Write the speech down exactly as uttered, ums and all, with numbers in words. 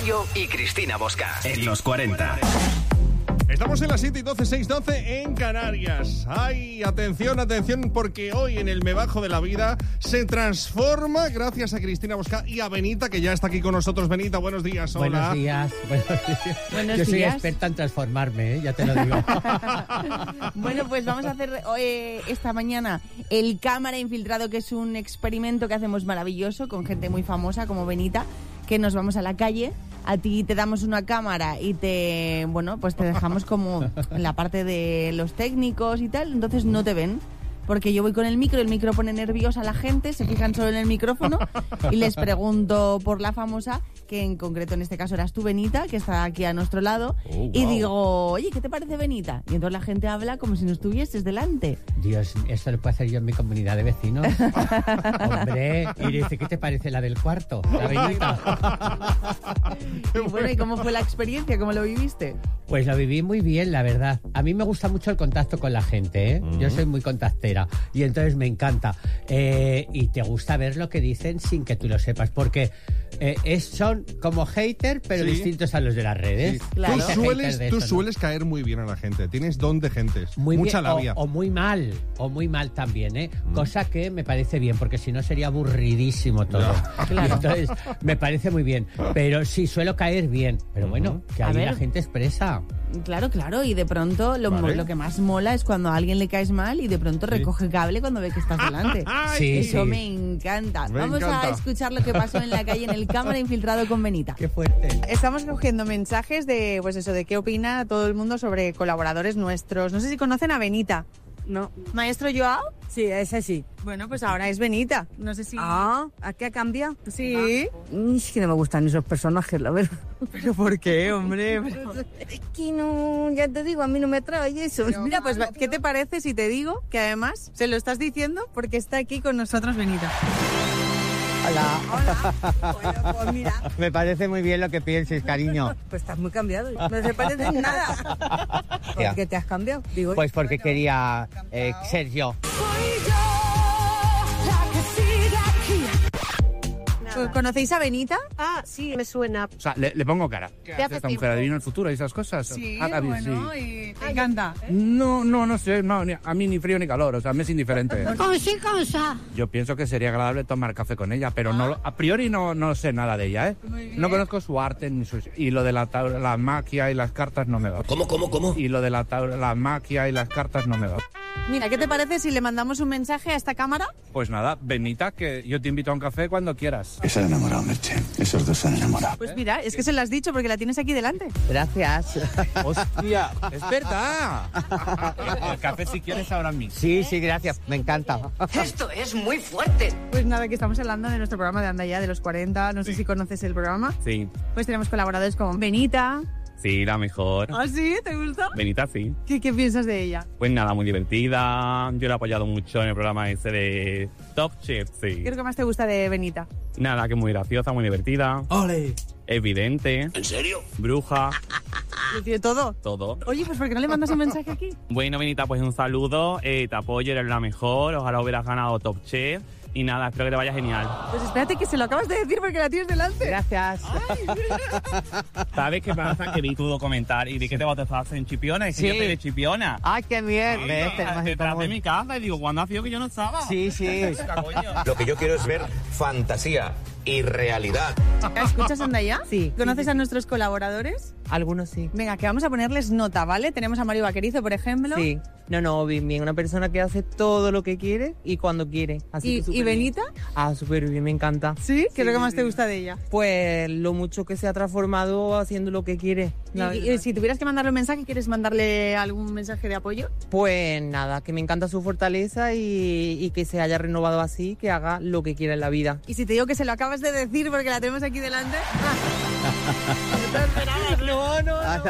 Mayo y Cristina Bosca en los cuarenta. Estamos en las siete y doce, seis doce en Canarias. Ay, atención, atención, porque hoy en el Me Bajo de la Vida se transforma gracias a Cristina Bosca y a Benita, que ya está aquí con nosotros. Benita, buenos días, hola. Buenos días, buenos días. Buenos Yo soy días. experta en transformarme, ¿eh? Ya te lo digo. Bueno, pues vamos a hacer eh, esta mañana el Cámara Infiltrado, que es un experimento que hacemos maravilloso con gente muy famosa como Benita, que nos vamos a la calle. A ti te damos una cámara y te, bueno, pues te dejamos como en la parte de los técnicos y tal, entonces no te ven. Porque yo voy con el micro, el micro pone nerviosa a la gente, se fijan solo en el micrófono y les pregunto por la famosa, que en concreto en este caso eras tú, Benita, que está aquí a nuestro lado, Oh, y wow. digo, oye, ¿qué te parece, Benita? Y entonces la gente habla como si no estuvieses delante. Dios, esto lo puedo hacer yo en mi comunidad de vecinos. Hombre, y dice, ¿qué te parece la del cuarto? La Benita. Y bueno, ¿y cómo fue la experiencia? ¿Cómo lo viviste? Pues lo viví muy bien, la verdad. A mí me gusta mucho el contacto con la gente, ¿eh? Mm. Yo soy muy contactera y entonces me encanta. Eh, y te gusta ver lo que dicen sin que tú lo sepas, porque eh, es, son como haters, pero Sí. distintos a los de las redes. Sí. Claro. Tú Dice sueles, haters de tú esto, ¿no? sueles caer muy bien a la gente. Tienes don de gentes. Muy Mucha bien, o- labia. O, muy mal, o muy mal también, ¿eh? Cosa que me parece bien, porque si no sería aburridísimo todo. Ya. Claro. Y entonces, me parece muy bien. Pero sí, suelo caer bien. Pero bueno, que A ahí ver. la gente expresa. Claro, claro, y de pronto lo, Vale. lo que más mola es cuando a alguien le caes mal y de pronto recoge cable cuando ve que estás delante. Sí, Eso sí. me encanta. Me Vamos encanta. a escuchar lo que pasó en la calle en el Cámara Infiltrado con Benita. Qué fuerte. Estamos cogiendo mensajes de, pues eso, de qué opina todo el mundo sobre colaboradores nuestros. No sé si conocen a Benita. No. ¿Maestro Joao? Sí, ese sí. Bueno, pues ahora es Benita. No sé si... Ah, ¿a qué ha cambiado? Sí. Mm, Es que no me gustan esos personajes, la verdad. ¿Pero por qué, hombre? Es que no, ya te digo, a mí no me atrae eso. Mira, pues, ¿qué te parece si te digo que además se lo estás diciendo porque está aquí con nosotros Benita? Hola. Bueno, pues mira, Me parece muy bien lo que pienses, cariño. pues estás muy cambiado. No se parece en nada. ¿Por qué te has cambiado? Digo, Pues porque quería eh, ser yo. ¿Conocéis a Benita? ah, sí, me suena. O sea, le, le pongo cara. ¿Te hace Esta tiempo? mujer adivina el futuro y esas cosas. Sí, Ah, a mí bueno, sí. y te encanta. No, no, no sé. No, ni- a mí ni frío ni calor. O sea, me es indiferente. Yo pienso que sería agradable tomar café con ella, pero no, lo- a priori no, no sé nada de ella, ¿eh? Muy bien. No conozco su arte ni su... Y lo de la, tab- la magia y las cartas no me da. ¿Cómo, cómo, cómo? Y lo de la, tab- la magia y las cartas no me da. Mira, ¿qué te parece si le mandamos un mensaje a esta cámara? Pues nada, Benita, que yo te invito a un café cuando quieras. Que se han enamorado, Merche. Esos dos se han enamorado. Pues mira, es que se lo has dicho porque la tienes aquí delante. Gracias. ¡Hostia! ¡Es verdad! El café si quieres ahora mismo. Sí, sí, gracias. Me encanta. Esto es muy fuerte. Pues nada, que estamos hablando de nuestro programa de Anda Ya, de los cuarenta. No sé si conoces el programa. Sí, Pues tenemos colaboradores como Benita. sí, la mejor. ¿Ah, sí? ¿Te gusta? Benita, sí. ¿Qué, qué piensas de ella? Pues nada, muy divertida. Yo la he apoyado mucho en el programa ese de Top Chef, sí. ¿Qué es lo que más te gusta de Benita? Nada, que muy graciosa, muy divertida. ¡Ole! Evidente. ¿En serio? Bruja. Lo tiene todo. Todo. Oye, pues ¿por qué no le mandas un mensaje aquí? Bueno, Benita, pues un saludo. Eh, te apoyo, eres la mejor. Ojalá hubieras ganado Top Chef. Y nada, espero que te vaya genial. Pues espérate que se lo acabas de decir porque la tienes delante. Gracias. ¿Sabes qué pasa? Que vi tu documental y vi que te bautizaste en Chipiona. Y que Sí. yo soy de Chipiona. Ay, qué bien. Ay, ¿Ves? Tenemos en detrás de común. mi casa. Y digo, ¿cuándo ha sido que yo no estaba? Sí, sí. Coño. Lo que yo quiero es ver fantasía y realidad. ¿Escuchas Anda Ya? Sí. ¿Conoces a nuestros colaboradores? Algunos sí. Venga, que vamos a ponerles nota, ¿vale? Tenemos a Mario Vaquerizo, por ejemplo. Sí. No, no, bien, bien. Una persona que hace todo lo que quiere y cuando quiere. Así ¿Y, que súper y bien. Benita? Ah, súper bien, me encanta. ¿Sí? ¿Qué es lo que más te gusta de ella? Pues lo mucho que se ha transformado haciendo lo que quiere. Y, la y verdad. si tuvieras que mandarle un mensaje, ¿quieres mandarle algún mensaje de apoyo? Pues nada, que me encanta su fortaleza y, y que se haya renovado así, que haga lo que quiera en la vida. Y si te digo que se lo acabas de decir porque la tenemos aquí delante. ¿No te lo esperabas? No, no, no.